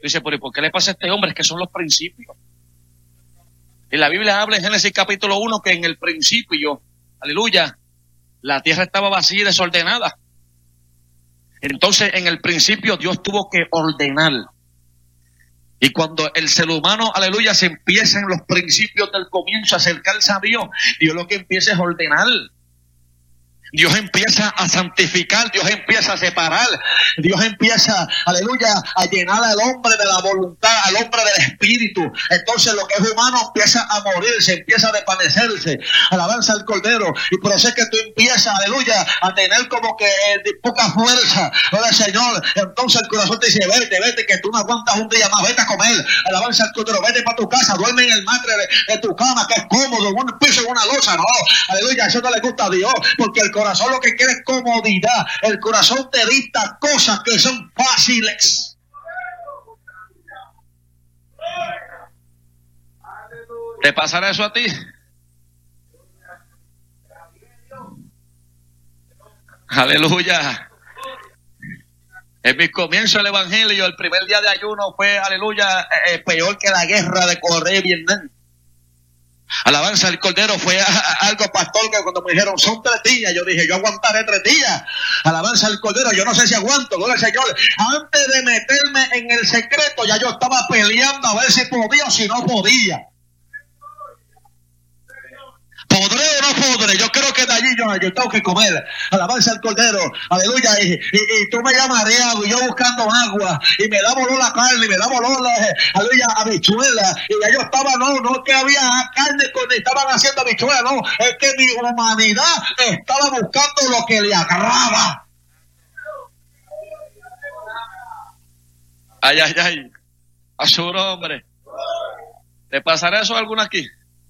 Dice, pero ¿y por qué le pasa a este hombre? Es que son los principios. Y la Biblia habla en Génesis capítulo 1 que en el principio, aleluya, la tierra estaba vacía y desordenada. Entonces, en el principio Dios tuvo que ordenar. Y cuando el ser humano, aleluya, se empieza en los principios del comienzo a acercarse a Dios, Dios lo que empieza es ordenar. Dios empieza a santificar, Dios empieza a separar, Dios empieza, aleluya, a llenar al hombre de la voluntad, al hombre del espíritu. Entonces lo que es humano empieza a morirse, empieza a desvanecerse. Alabanza al Cordero. Y por eso es que tú empiezas, aleluya, a tener como que poca fuerza. Ahora, Señor, entonces el corazón te dice, vete, que tú no aguantas un día más, vete a comer. Alabanza al Cordero, vete para tu casa, duerme en el matre de tu cama, que es cómodo, en un piso, en una losa. No, aleluya, eso no le gusta a Dios, porque el corazón lo que quiere es comodidad. El corazón te dicta cosas que son fáciles. ¿Te pasará eso a ti? Aleluya. En mi comienzo del evangelio, el primer día de ayuno fue, aleluya, peor que la guerra de Corea y Vietnam. Alabanza al Cordero. Fue algo, pastor, que cuando me dijeron son 3 días, yo dije, yo aguantaré 3 días. Alabanza al Cordero. Yo no sé si aguanto, gloria al Señor. Antes de meterme en el secreto, ya yo estaba peleando a ver si podía o si no podía. ¿Podré o no podré? Yo creo que de allí yo tengo que comer. Alabanza al Cordero. Aleluya. Y tú me llamas mareado y yo buscando agua. Y me da olor la carne, y me da olor aleluya, habichuela. Y ya yo estaba, no es que había carne cuando estaban haciendo habichuela, no. Es que mi humanidad estaba buscando lo que le agrada. Ay. A su nombre. ¿Te pasará eso a alguno aquí?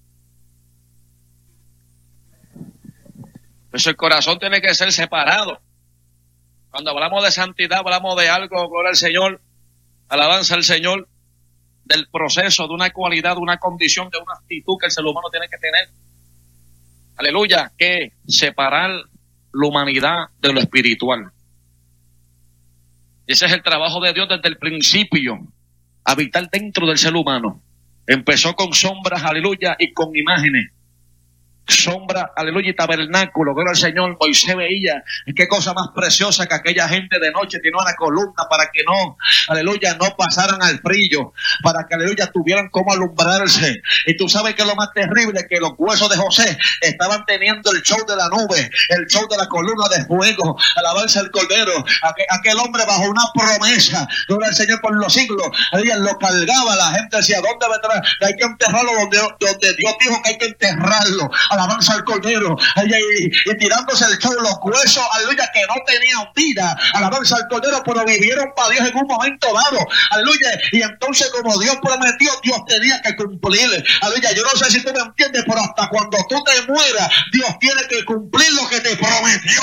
Pues el corazón tiene que ser separado. Cuando hablamos de santidad, hablamos de algo, gloria al Señor, alabanza al Señor, del proceso, de una cualidad, de una condición, de una actitud que el ser humano tiene que tener. Aleluya, que separar la humanidad de lo espiritual. Ese es el trabajo de Dios desde el principio, habitar dentro del ser humano. Empezó con sombras, aleluya, y con imágenes. Sombra, aleluya, y tabernáculo, gloria al Señor. Moisés veía qué cosa más preciosa que aquella gente de noche tenía una columna para que no, aleluya, no pasaran al frío, para que, aleluya, tuvieran cómo alumbrarse. Y tú sabes que lo más terrible, que los huesos de José estaban teniendo el show de la nube, el show de la columna de fuego. Alabanza al Cordero. Aquel hombre bajo una promesa, gloria al Señor, por los siglos, aleluya, lo cargaba. La gente decía, ¿dónde vendrá? Hay que enterrarlo donde Dios dijo que hay que enterrarlo. Alabanza al Cordero. Y tirándose el show, los huesos, aleluya, que no tenían vida. Alabanza al Cordero, pero vivieron para Dios en un momento dado. Aleluya. Y entonces, como Dios prometió, Dios tenía que cumplir. Aleluya. Yo no sé si tú me entiendes, pero hasta cuando tú te mueras, Dios tiene que cumplir lo que te prometió.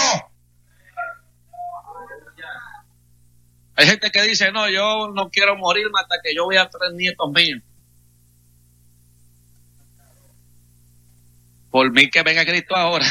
Hay gente que dice, no, yo no quiero morirme hasta que yo vea 3 nietos míos. Por mí que venga Cristo ahora.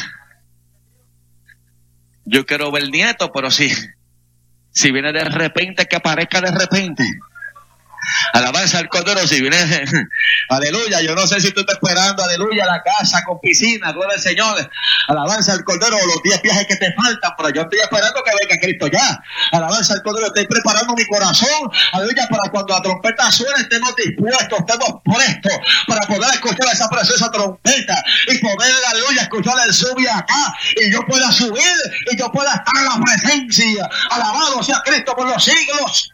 Yo quiero ver nietos, pero si viene de repente, que aparezca de repente. Alabanza al Cordero, si viene, aleluya, yo no sé si tú estás esperando, aleluya, la casa con piscina, gloria al Señor, alabanza al Cordero, los 10 viajes que te faltan, pero yo estoy esperando que venga Cristo ya. Alabanza al Cordero, estoy preparando mi corazón, aleluya, para cuando la trompeta suene estemos dispuestos, estemos prestos para poder escuchar esa preciosa trompeta y poder, aleluya, escuchar el subir acá, y yo pueda subir y yo pueda estar en la presencia. Alabado sea Cristo por los siglos.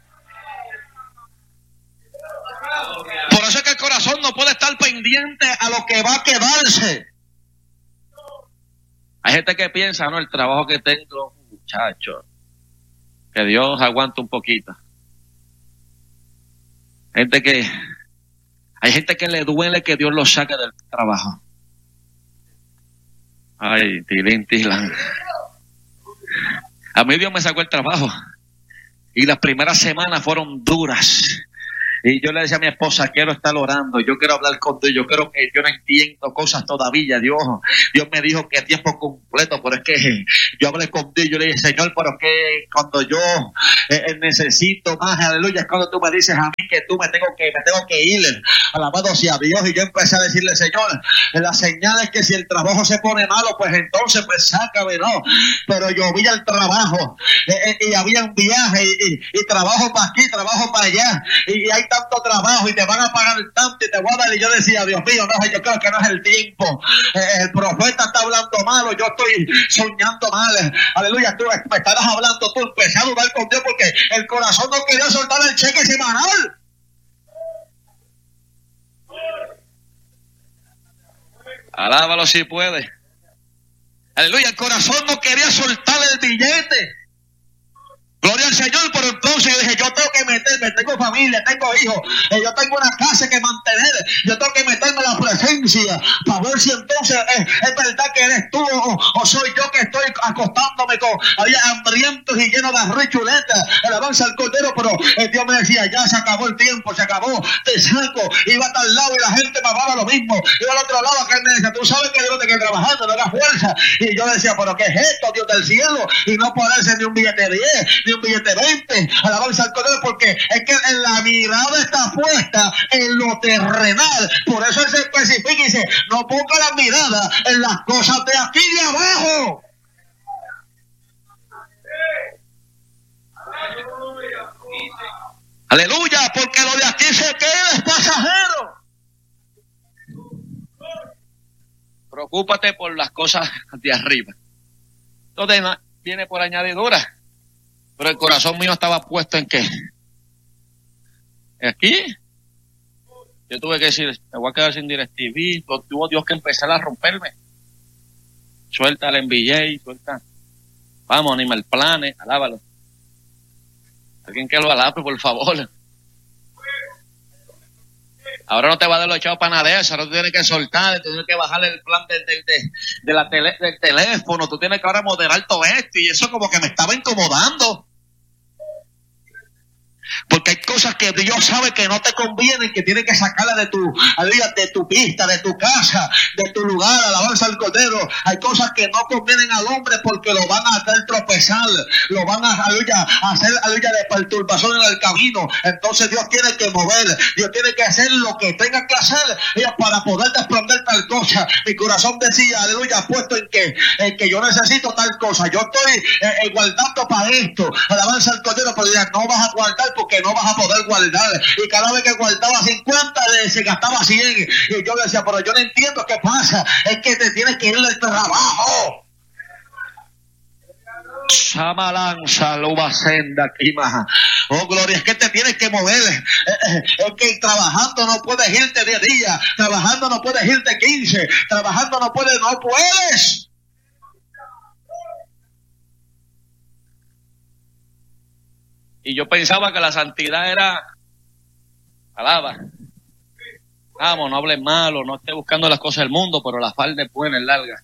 Por eso es que el corazón no puede estar pendiente a lo que va a quedarse. Hay gente que piensa, no, el trabajo que tengo, muchacho, que Dios aguante un poquito. Hay gente que le duele que Dios lo saque del trabajo. Ay, tilín. A mí Dios me sacó el trabajo. Y las primeras semanas fueron duras. Y yo le decía a mi esposa, quiero estar orando, yo quiero hablar con Dios, yo creo que yo no entiendo cosas todavía, Dios me dijo que tiempo completo, pero es que yo hablé con Dios, yo le dije, Señor, pero que cuando yo necesito más, aleluya, es cuando tú me dices a mí que tú me tengo que ir, alabado sea Dios, y yo empecé a decirle, Señor, la señal es que si el trabajo se pone malo, pues entonces, pues sácame, no, pero yo vi el trabajo, y había un viaje, y trabajo para aquí, trabajo para allá, y hay tanto trabajo, y te van a pagar tanto, y te voy a dar, y yo decía, Dios mío, no, yo creo que no es el tiempo, el profeta está hablando malo, yo estoy soñando mal, aleluya, tú me estarás hablando, tú empecé a dudar con Dios, porque el corazón no quería soltar el cheque semanal. Alábalo si puede. Aleluya, el corazón no quería soltar el billete. Gloria al Señor, pero entonces yo dije, yo tengo que meterme, tengo familia, tengo hijos, yo tengo una casa que mantener, yo tengo que meterme en la presencia para ver si entonces es verdad que eres tú o soy yo que estoy acostándome con hambrientos y lleno de arroz y chuleta, alabanza al Cordero, pero Dios me decía, ya se acabó el tiempo, se acabó, te saco, iba a tal lado y la gente me hablaba lo mismo, iba al otro lado, que me decía, tú sabes que Dios te queda trabajando, no hagas fuerza, y yo decía, pero ¿qué es esto, Dios del cielo? Y no ponerse ni un billete de 10, ni un billete 20, alabanza al Cordero, porque es que la mirada está puesta en lo terrenal, por eso él se especifica y dice, no ponga la mirada en las cosas de aquí de abajo. Aleluya, porque lo de aquí se queda, es pasajero. Preocúpate por las cosas de arriba. Entonces viene por añadidura. Pero el corazón mío estaba puesto en qué. Aquí. Yo tuve que decir, me voy a quedar sin DirecTV. Tuvo Dios que empezar a romperme. Suelta el NBJ, suelta. Vamos, Animal Planet, alábalo. Alguien que lo alabe, por favor. Ahora no te va a dar los echado para nada de eso, ahora tú tienes que soltar, tú tienes que bajar el plan del teléfono, tú tienes que ahora moderar todo esto, y eso como que me estaba incomodando. Porque hay cosas que Dios sabe que no te convienen, que tienes que sacarlas de tu pista, de tu casa, de tu lugar, alabanza al Cordero. Hay cosas que no convienen al hombre porque lo van a hacer tropezar, lo van a hacer de perturbación en el camino. Entonces Dios tiene que mover, Dios tiene que hacer lo que tenga que hacer para poder desprender tal cosa. Mi corazón decía, aleluya, puesto en que yo necesito tal cosa, yo estoy guardando para esto, alabanza al Cordero, pero ya no vas a guardar porque no vas a poder guardar, y cada vez que guardaba 50 se gastaba 100, y yo decía, pero yo no entiendo qué pasa, es que te tienes que ir del trabajo. Samalanza, luba senda, quimaja. Oh, gloria, es que te tienes que mover. Es que trabajando no puedes irte 10 días, trabajando no puedes irte 15, trabajando no puedes. Y yo pensaba que la santidad era, alaba, vamos, no hables malo, no estés buscando las cosas del mundo, pero la falda es buena, es larga.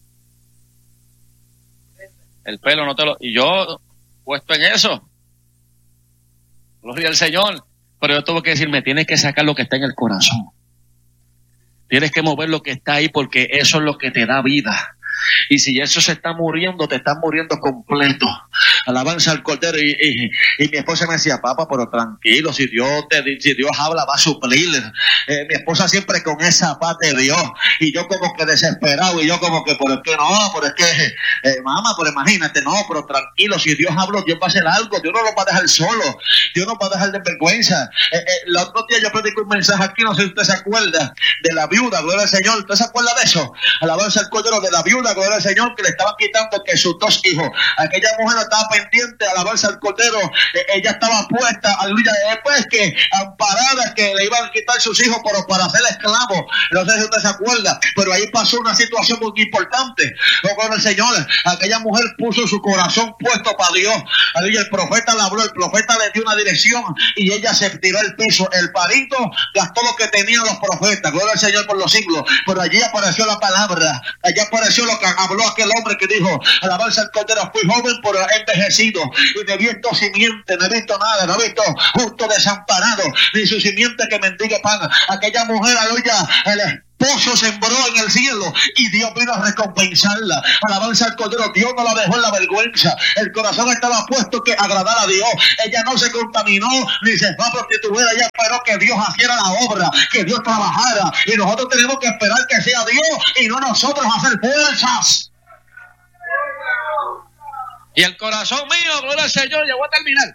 El pelo no te lo... Y yo, puesto en eso, gloria al Señor, pero yo tuve que decirme, tienes que sacar lo que está en el corazón. Tienes que mover lo que está ahí, porque eso es lo que te da vida. Y si eso se está muriendo, te estás muriendo completo. Alabanza al Cordero. Y mi esposa me decía, papá, pero tranquilo, si Dios habla, va a suplir. Mi esposa siempre con esa paz de Dios. Y yo como que desesperado, y yo como que, pero es que no, pero es que, mamá, pero imagínate, no, pero tranquilo, si Dios habla, Dios va a hacer algo, Dios no lo va a dejar solo, Dios no va a dejar de vergüenza. El otro día yo prediqué un mensaje aquí, no sé si usted se acuerda, de la viuda, gloria al Señor. ¿Usted se acuerda de eso? Alabanza al Cordero, de la viuda, gloria al Señor, que le estaban quitando que sus 2 hijos. Aquella mujer estaba pendiente, alabanza al Cordero, ella estaba puesta, aleluya, después que amparada, que le iban a quitar sus hijos para hacer esclavos. No sé si usted se acuerda, pero ahí pasó una situación muy importante. Con el Señor, aquella mujer puso su corazón puesto para Dios. Aleluya, el profeta le habló, el profeta le dio una dirección y ella se tiró al piso. El parito gastó lo que tenían los profetas, gloria al Señor por los siglos, pero allí apareció la palabra, allí apareció lo que habló aquel hombre que dijo, alabanza al Cordero, fui joven pero envejecido envejecido, y no he visto simiente, no he visto nada, no he visto justo desamparado, ni su simiente que mendigue pan. Aquella mujer, aleluya, el esposo sembró en el cielo y Dios vino a recompensarla. Alabanza al Cordero. Dios no la dejó en la vergüenza. El corazón estaba puesto que agradar a Dios. Ella no se contaminó ni se fue a prostituir. Ella esperó que Dios hiciera la obra, que Dios trabajara, y nosotros tenemos que esperar que sea Dios y no nosotros hacer fuerzas. Y el corazón mío, gloria al Señor, ya voy a terminar.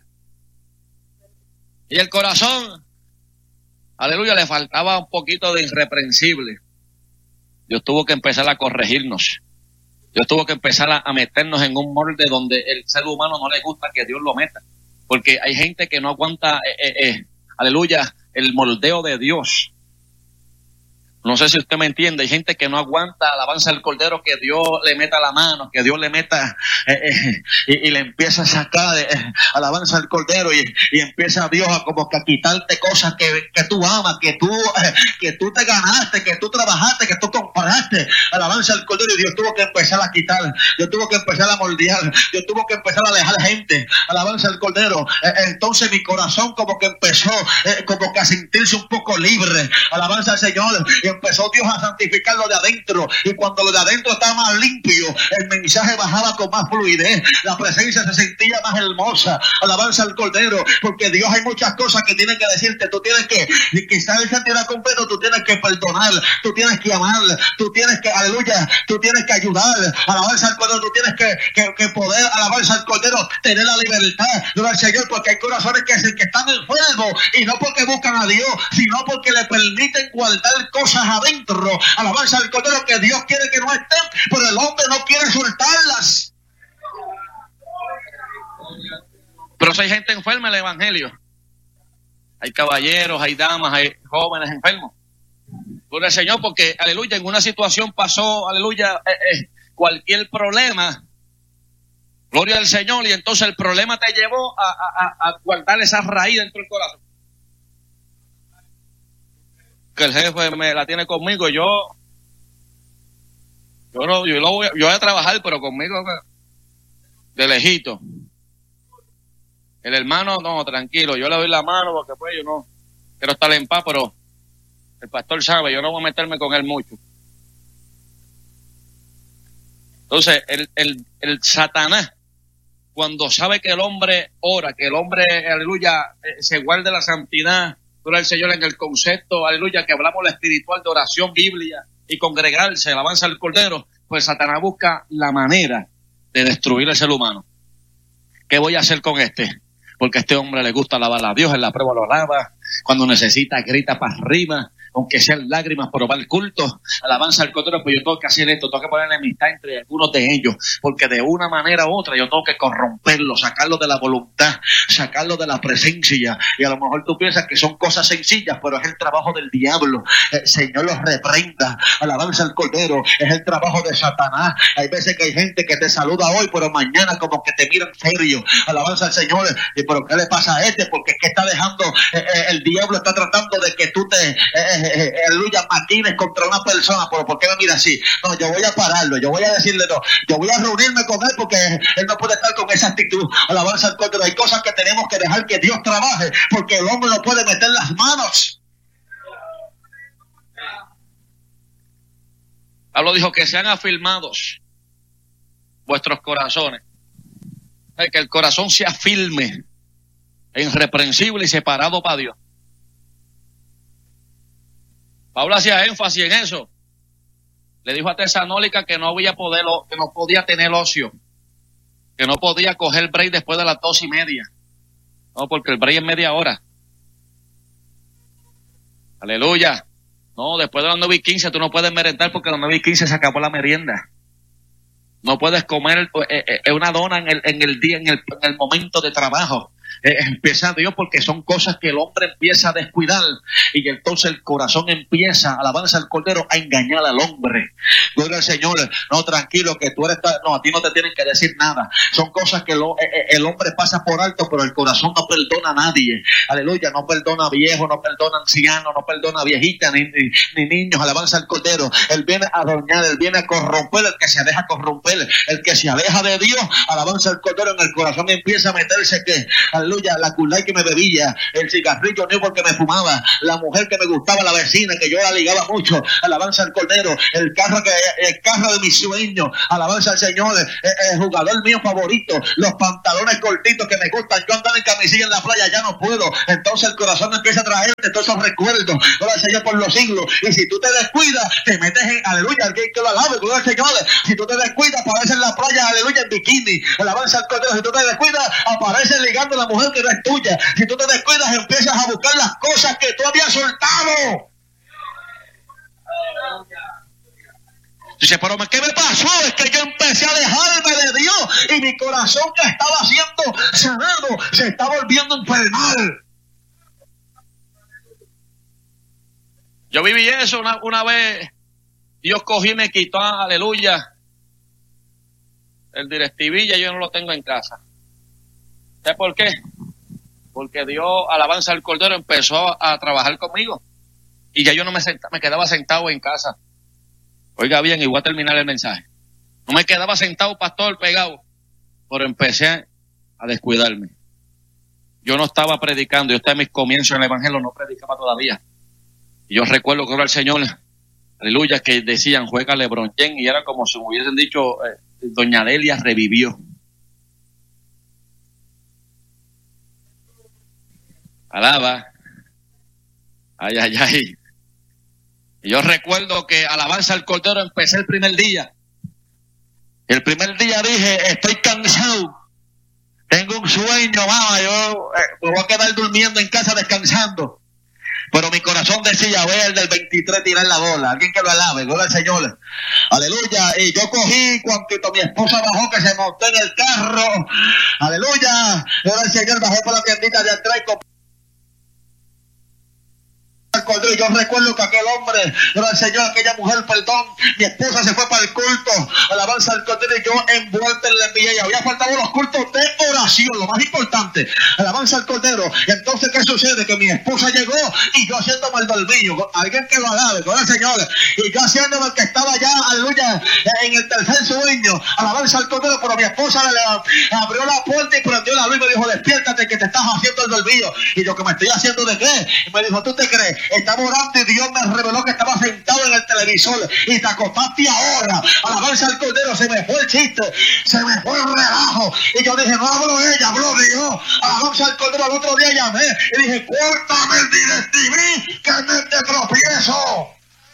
Y el corazón, aleluya, le faltaba un poquito de irreprensible. Dios tuvo que empezar a corregirnos. Dios tuvo que empezar a meternos en un molde donde el ser humano no le gusta que Dios lo meta. Porque hay gente que no aguanta, aleluya, el moldeo de Dios. No sé si usted me entiende. Hay gente que no aguanta, alabanza al Cordero, que Dios le meta la mano, que Dios le meta y le empieza a sacar alabanza al Cordero y empieza Dios a como que a quitarte cosas que tú amas, que tú te ganaste, que tú trabajaste, que tú compraste. Alabanza al Cordero, y Dios tuvo que empezar a quitar, Dios tuvo que empezar a moldear, Dios tuvo que empezar a alejar gente. Alabanza al Cordero. Entonces mi corazón como que empezó como que a sentirse un poco libre. Alabanza al Señor. Y empezó Dios a santificar lo de adentro, y cuando lo de adentro estaba más limpio, el mensaje bajaba con más fluidez, la presencia se sentía más hermosa. Alabanza al Cordero, porque Dios hay muchas cosas que tiene que decirte. Tú tienes que estar en santidad completo, tú tienes que perdonar, tú tienes que amar, tú tienes que, aleluya, tú tienes que ayudar. Alabanza al Cordero, tú tienes que poder, alabanza al Cordero, tener la libertad. Gloria al Señor, porque hay corazones que están enfermos, y no porque buscan a Dios, sino porque le permiten guardar cosas adentro. Alabanza al Cordero, que Dios quiere que no estén, pero el hombre no quiere soltarlas. Pero si hay gente enferma en el Evangelio, hay caballeros, hay damas, hay jóvenes enfermos. Gloria al Señor, porque, aleluya, en una situación pasó, aleluya, cualquier problema. Gloria al Señor, y entonces el problema te llevó a guardar esa raíz dentro del corazón. Que el jefe me la tiene conmigo, yo voy a trabajar, pero conmigo de lejito. El hermano, no, tranquilo, yo le doy la mano porque pues yo no quiero estar en paz, pero el pastor sabe, yo no voy a meterme con él mucho. Entonces, el Satanás, cuando sabe que el hombre ora, que el hombre, aleluya, se guarde la santidad, gloria al Señor, en el concepto, aleluya, que hablamos la espiritual de oración, Biblia y congregarse, alabanza al Cordero, pues Satanás busca la manera de destruir al ser humano. ¿Qué voy a hacer con este? Porque a este hombre le gusta alabar a Dios, en la prueba lo alaba, cuando necesita grita para arriba, aunque sean lágrimas, pero va al culto, alabanza al Cordero. Pues yo tengo que hacer esto, tengo que poner enemistad entre algunos de ellos, porque de una manera u otra yo tengo que corromperlo, sacarlo de la voluntad, sacarlo de la presencia. Y a lo mejor tú piensas que son cosas sencillas, pero es el trabajo del diablo. El Señor los reprenda, alabanza al Cordero, es el trabajo de Satanás. Hay veces que hay gente que te saluda hoy, pero mañana como que te miran serio, alabanza al Señor. Y pero ¿qué le pasa a este? Porque es que está dejando, el diablo está tratando de que tú te aleluya, maquines contra una persona. Pero ¿por qué me mira así? No, yo voy a pararlo, yo voy a decirle no, yo voy a reunirme con él, porque él no puede estar con esa actitud. Alabanza al Cordero. Hay cosas que tenemos que dejar que Dios trabaje, porque el hombre no puede meter las manos. Pablo dijo que sean afirmados vuestros corazones, que el corazón sea firme, irreprensible y separado para Dios. Pablo hacía énfasis en eso. Le dijo a Tesalónica que no podía tener ocio, que no podía coger break después de las 2:30. No, porque el break es media hora. Aleluya. No, después de las 9:15 tú no puedes merendar, porque a las 9:15 se acabó la merienda. No puedes comer una dona en el día, en el momento de trabajo. empieza Dios, porque son cosas que el hombre empieza a descuidar y entonces el corazón empieza, alabanza al Cordero, a engañar al hombre. Gloria al Señor. No, tranquilo, que tú eres, no, a ti no te tienen que decir nada. Son cosas que el hombre pasa por alto, pero el corazón no perdona a nadie. Aleluya, no perdona a viejo, no perdona a anciano, no perdona a viejita ni niños. Alabanza al Cordero. Él viene a doñar, él viene a corromper, el que se deja corromper, el que se aleja de Dios. Alabanza al Cordero, en el corazón empieza a meterse que, aleluya, la culay que me bebía, el cigarrillo nuevo que me fumaba, la mujer que me gustaba, la vecina que yo la ligaba mucho, alabanza al Cordero, el carro de mis sueños, alabanza al Señor, el jugador mío favorito, los pantalones cortitos que me gustan, yo andaba en camisilla en la playa, ya no puedo. Entontonces el corazón empieza a traerte todos esos recuerdos, gloria al Señor, por los siglos. Y si tú te descuidas, te metes en, aleluya, alguien que lo alabe, gloria al Señor. Si tú te descuidas, aparece en la playa, aleluya, en bikini, alabanza al Cordero. Si tú te descuidas, aparece ligando a la mujer que no es tuya. Si tú te descuidas, empiezas a buscar las cosas que tú habías soltado. Dice, pero ¿qué me pasó? Es que yo empecé a alejarme de Dios y mi corazón que estaba siendo sanado se está volviendo infernal. Yo viví eso una vez. Dios cogió y me quitó, aleluya, el DirecTV, ya yo no lo tengo en casa. ¿Sabes por qué? Porque Dios, alabanza al Cordero, empezó a trabajar conmigo. Y ya yo no me quedaba sentado en casa. Oiga bien, y voy a terminar el mensaje. No me quedaba sentado, pastor, pegado. Pero empecé a descuidarme. Yo no estaba predicando. Yo estaba en mis comienzos en el Evangelio, no predicaba todavía. Y yo recuerdo que era el Señor, aleluya, que decían, juega LeBron James. Y era como si me hubiesen dicho, doña Delia revivió. Alaba. Ay, ay, ay. Y yo recuerdo que alabanza al Cordero empecé el primer día. El primer día dije, estoy cansado. Tengo un sueño, mamá. Yo me voy a quedar durmiendo en casa descansando. Pero mi corazón decía, ve el del 23 tirar la bola. Alguien que lo alabe, gloria al Señor. Aleluya. Y yo cogí cuantito mi esposa bajó, que se montó en el carro. Aleluya. Gloria al Señor, bajó por la tiendita de atrás y Cordero. Yo recuerdo que aquel hombre, gloria al Señor, aquella mujer, perdón, mi esposa se fue para el culto, alabanza al Cordero, y yo envuelto en la envidia. Había faltado los cultos de oración, lo más importante, alabanza al Cordero. Y entonces, ¿qué sucede? Que mi esposa llegó y yo haciéndome el dormido, alguien que lo alabe, gloria al Señor, y yo haciéndome el que estaba ya, aleluya, en el tercer sueño, alabanza al Cordero. Pero mi esposa le abrió la puerta y prendió la luz y me dijo, despiértate que te estás haciendo el dormido. Y yo, ¿que me estoy haciendo de qué? Y me dijo, ¿tú te crees? Estaba orando y Dios me reveló que estaba sentado en el televisor y te acostaste ahora. Alabanza al Cordero, se me fue el chiste, se me fue el relajo. Y yo dije, no habló ella, habló Dios. Alabanza al Cordero. Al otro día llamé y dije, córtame el DirecTV que me te tropiezo.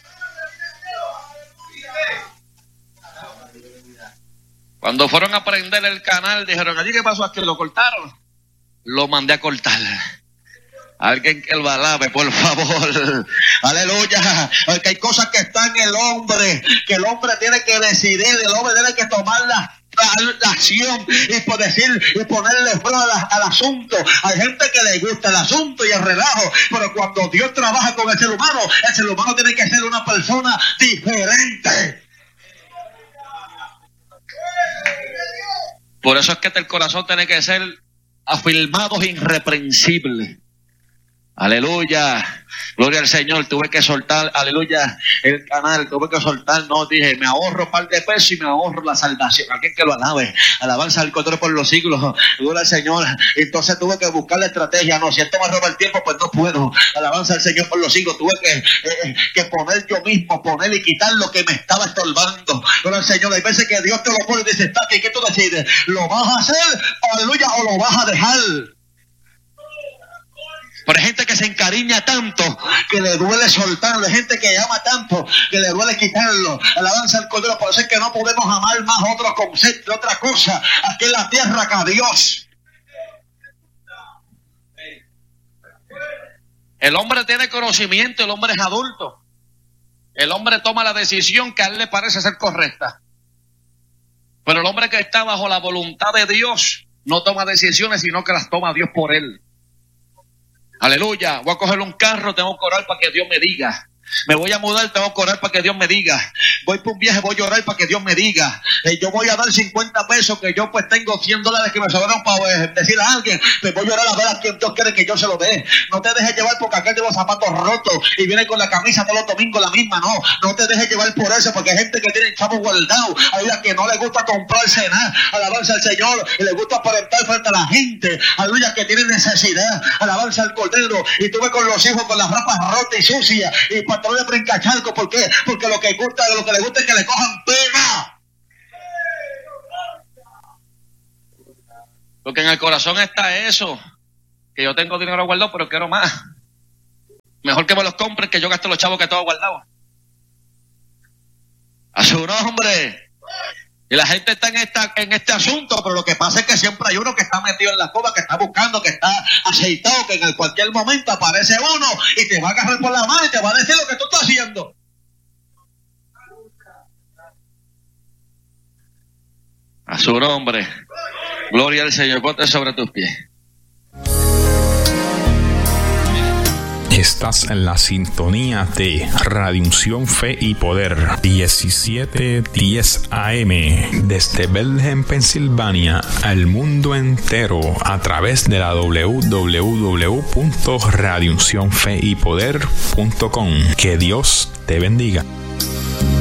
Cuando fueron a prender el canal, dijeron, ¿allí qué pasó aquí? ¿Lo cortaron? Lo mandé a cortar. Alguien que lo alabe, por favor. Aleluya. Porque hay cosas que están en el hombre, que el hombre tiene que decidir, el hombre tiene que tomar la acción y por decir y ponerle freno al asunto. Hay gente que le gusta el asunto y el relajo, pero cuando Dios trabaja con el ser humano tiene que ser una persona diferente. Por eso es que el corazón tiene que ser afirmado e irreprensible. Aleluya, gloria al Señor. Tuve que soltar, aleluya, el canal, tuve que soltar, no, dije, me ahorro un par de pesos y me ahorro la salvación. Alguien que lo alabe, alabanza al Cordero por los siglos, gloria al Señor. Entonces tuve que buscar la estrategia, no, si esto me roba el tiempo, pues no puedo. Alabanza al Señor por los siglos. Tuve que poner yo mismo, poner y quitar lo que me estaba estorbando. Gloria al Señor. Hay veces que Dios te lo pone y dice, está aquí, ¿qué tú decides? ¿Lo vas a hacer, aleluya, o lo vas a dejar? Pero hay gente que se encariña tanto que le duele soltarlo. Hay gente que ama tanto que le duele quitarlo. Alabanza al Cordero. Por eso es que no podemos amar más otro concepto, otra cosa aquí en la tierra que a Dios. El hombre tiene conocimiento, el hombre es adulto. El hombre toma la decisión que a él le parece ser correcta. Pero el hombre que está bajo la voluntad de Dios, no toma decisiones, sino que las toma Dios por él. Aleluya. Voy a coger un carro, tengo que orar para que Dios me diga. Me voy a mudar, tengo que orar para que Dios me diga. Voy por un viaje, voy a orar para que Dios me diga. Yo voy a dar 50 pesos que yo pues tengo $100 que me sobraron para decir a alguien. Pues voy a orar a ver a quien Dios quiere que yo se lo dé. No te dejes llevar porque aquel lleva los zapatos rotos y viene con la camisa todos los domingos la misma. No te dejes llevar por eso, porque hay gente que tiene chavos guardados. Hay una que no le gusta comprarse nada. Alabanza al Señor. Y le gusta aparentar frente a la gente. Aleluya, que tiene necesidad. Alabanza al Cordero. Y tú ves con los hijos con las ropas rotas y sucias. Y no de brincachalco. ¿Por qué? Porque lo que le gusta es que le cojan pena. Porque en el corazón está eso, que yo tengo dinero guardado pero quiero más. Mejor que me los compren que yo gaste los chavos que tengo guardados. A su nombre. Y la gente está en este asunto, pero lo que pasa es que siempre hay uno que está metido en la cova, que está buscando, que está aceitado, que en cualquier momento aparece uno y te va a agarrar por la mano y te va a decir lo que tú estás haciendo. A su nombre. Gloria al Señor. Ponte sobre tus pies. Estás en la sintonía de Radio Unción Fe y Poder 1710 AM desde Bethlehem, Pensilvania, al mundo entero a través de la www.radiouncionfeypoder.com. Que Dios te bendiga.